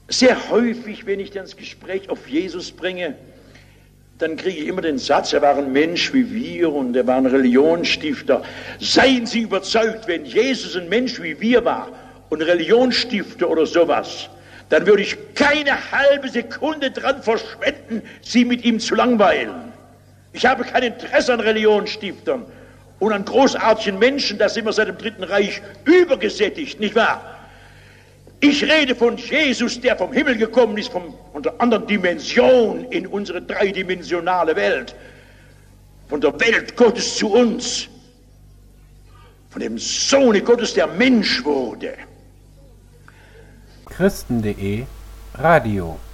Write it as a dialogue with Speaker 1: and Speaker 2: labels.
Speaker 1: Sehr häufig, wenn ich das Gespräch auf Jesus bringe, dann kriege ich immer den Satz, er war ein Mensch wie wir und er war ein Religionsstifter. Seien Sie überzeugt, wenn Jesus ein Mensch wie wir war und Religionsstifter oder sowas, dann würde ich keine halbe Sekunde dran verschwenden, Sie mit ihm zu langweilen. Ich habe kein Interesse an Religionsstiftern und an großartigen Menschen, da sind wir seit dem Dritten Reich übergesättigt, nicht wahr? Ich rede von Jesus, der vom Himmel gekommen ist, von einer anderen Dimension in unsere dreidimensionale Welt, von der Welt Gottes zu uns, von dem Sohne Gottes, der Mensch wurde.
Speaker 2: Christen.de Radio